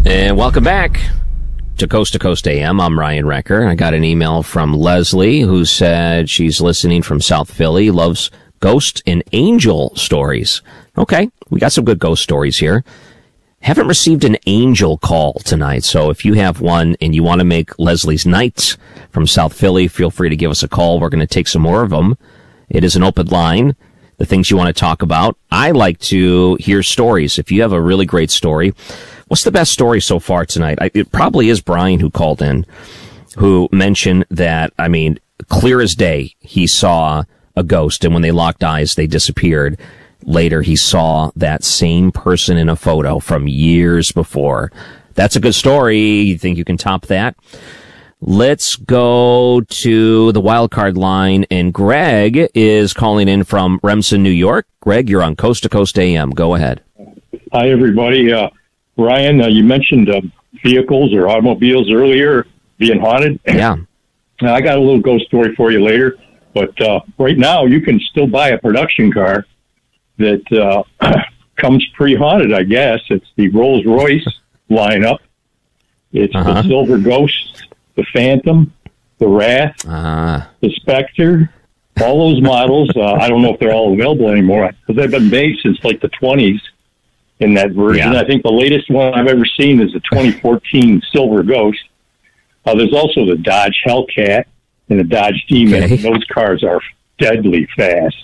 And welcome back to Coast AM. I'm Ryan Recker. I got an email from Leslie who said she's listening from South Philly, loves ghost and angel stories. Okay, we got some good ghost stories here. Haven't received an angel call tonight, so if you have one and you want to make Leslie's night from South Philly, feel free to give us a call. We're going to take some more of them. It is an open line, the things you want to talk about. I like to hear stories. If you have a really great story, what's the best story so far tonight? It probably is Brian who called in, who mentioned that, I mean, clear as day, he saw a ghost, and when they locked eyes, they disappeared. Later, he saw that same person in a photo from years before. That's a good story. You think you can top that? Let's go to the wild card line, and Greg is calling in from Remsen, New York. Greg, you're on Coast to Coast AM. Go ahead. Hi, everybody. Ryan, you mentioned vehicles or automobiles earlier being haunted. Yeah. I got a little ghost story for you later, but right now you can still buy a production car that comes pre-haunted, I guess. It's the Rolls-Royce lineup. It's the Silver Ghost, the Phantom, the Wrath, the Spectre, all those models. I don't know if they're all available anymore because they've been made since like the 20s in that version. Yeah. I think the latest one I've ever seen is the 2014 Silver Ghost. There's also the Dodge Hellcat and the Dodge Demon. Okay. Those cars are deadly fast.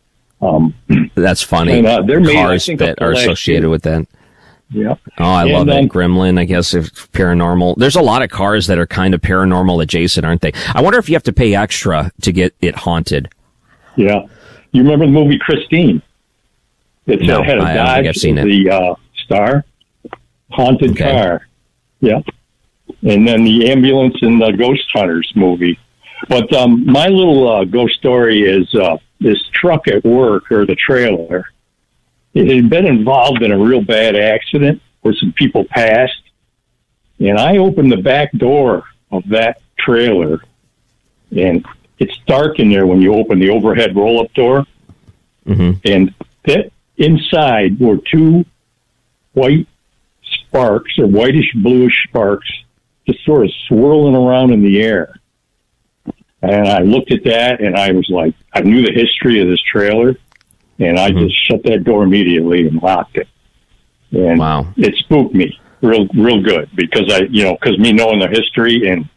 That's funny. And, they're made, cars that are associated with that. Yeah. Oh, I love it. Gremlin, I guess, if paranormal. There's a lot of cars that are kind of paranormal adjacent, aren't they? I wonder if you have to pay extra to get it haunted. Yeah. You remember the movie Christine? It had a Dodge, I think I've seen it. The star. Haunted car. Yeah. And then the ambulance in the Ghost Hunters movie. But my little ghost story is this truck at work, or the trailer. It had been involved in a real bad accident where some people passed. And I opened the back door of that trailer, and it's dark in there when you open the overhead roll-up door. Mm-hmm. And that inside were two white sparks, or whitish-bluish sparks, just sort of swirling around in the air. And I looked at that, and I was like, I knew the history of this trailer, and I just shut that door immediately and locked it. And it spooked me real good because because me knowing the history, and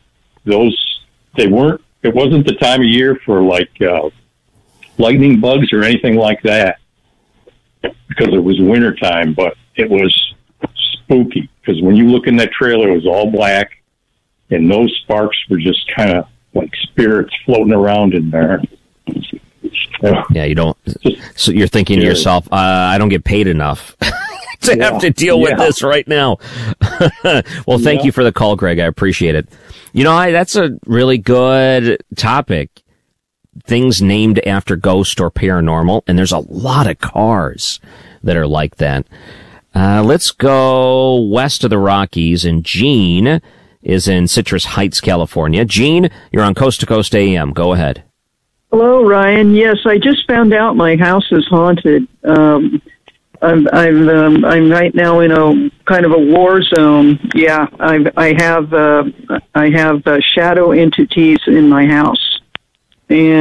it wasn't the time of year for like lightning bugs or anything like that because it was winter time, but it was spooky because when you look in that trailer, it was all black, and those sparks were just kind of like spirits floating around in there. Yeah, you don't. So you're thinking to yourself, I don't get paid enough to have to deal with this right now. Well, thank you for the call, Greg. I appreciate it. That's a really good topic. Things named after ghost or paranormal, and there's a lot of cars that are like that. Let's go west of the Rockies, and Gene is in Citrus Heights, California. Gene, you're on Coast to Coast AM. Go ahead. Hello, Ryan. Yes, I just found out my house is haunted. I'm right now in a kind of a war zone. Yeah, I have shadow entities in my house, and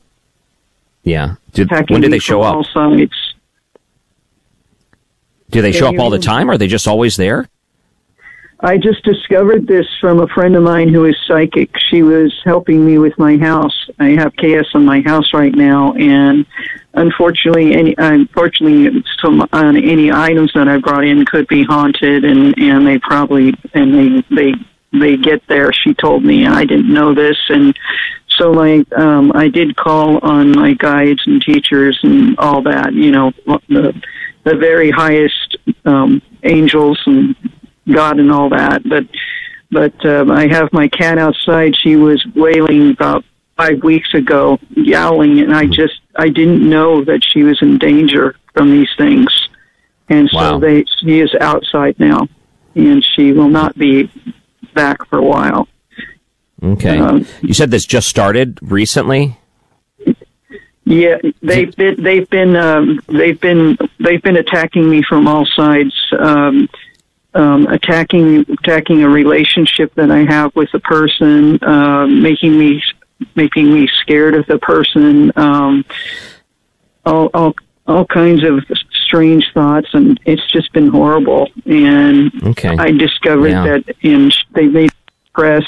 when do they show up? All sides. Do they show up all the time? Or are they just always there? I just discovered this from a friend of mine who is psychic. She was helping me with my house. I have chaos in my house right now, and unfortunately, any items that I brought in could be haunted, and they probably they get there. She told me, and I didn't know this, and so I did call on my guides and teachers and all that. The very highest angels and God and all that, but I have my cat outside. She was wailing about 5 weeks ago, yowling, and I didn't know that she was in danger from these things, and so she is outside now, and she will not be back for a while. Okay, you said this just started recently. Yeah, they've been attacking me from all sides. attacking a relationship that I have with the person, making me scared of the person, all kinds of strange thoughts, and it's just been horrible. And I discovered that they made press.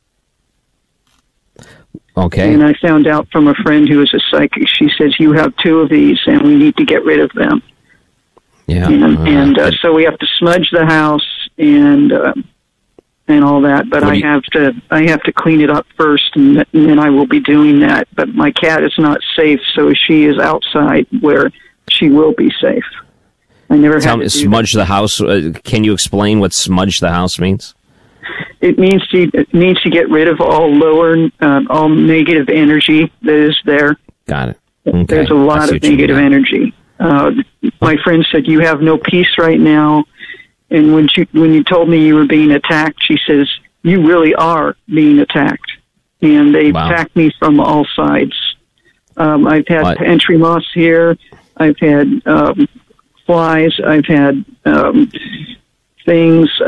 Okay. And I found out from a friend who is a psychic. She says, you have 2 of these, and we need to get rid of them. Yeah. So we have to smudge the house and all that. But I have to clean it up first, and then I will be doing that. But my cat is not safe, so she is outside where she will be safe. I never had to smudge the house. Can you explain what smudge the house means? It means to get rid of all all negative energy that is there. Got it. Okay. There's a lot of negative energy. My friend said, you have no peace right now. And when you told me you were being attacked, she says, you really are being attacked. And they attacked me from all sides. I've had entry moths here. I've had flies. I've had things.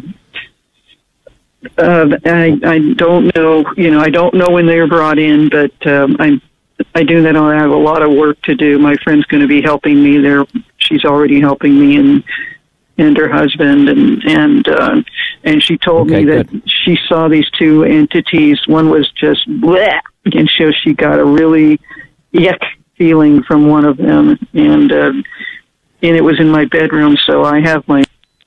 I don't know. I don't know when they were brought in, but I do that. I have a lot of work to do. My friend's going to be helping me there. She's already helping me and her husband, and she told me that she saw these 2 entities. One was just bleh, and so she got a really yuck feeling from one of them, and it was in my bedroom. So I have my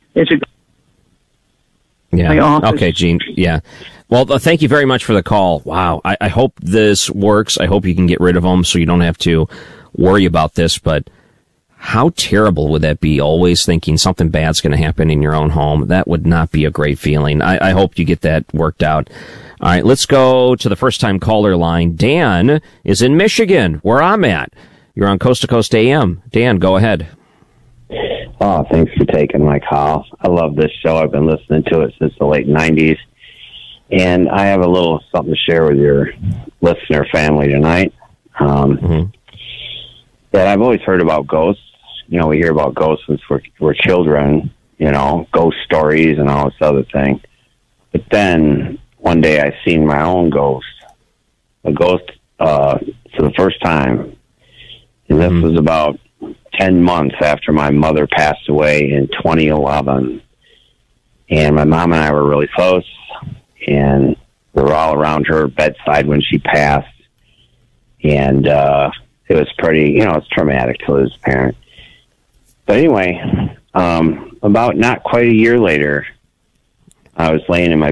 my office. Okay, Gene. Yeah. Well, thank you very much for the call. Wow. I hope this works. I hope you can get rid of them so you don't have to worry about this. But how terrible would that be? Always thinking something bad's going to happen in your own home. That would not be a great feeling. I hope you get that worked out. All right, let's go to the first-time caller line. Dan is in Michigan, where I'm at. You're on Coast to Coast AM. Dan, go ahead. Oh, thanks for taking my call. I love this show. I've been listening to it since the late 90s. And I have a little something to share with your listener family tonight. That I've always heard about ghosts. We hear about ghosts since we're children, ghost stories and all this other thing. But then one day I seen my own ghost, for the first time. And this was about 10 months after my mother passed away in 2011. And my mom and I were really close, and we were all around her bedside when she passed. And it was pretty, it's traumatic to lose a parent. But anyway, about not quite a year later, I was laying in my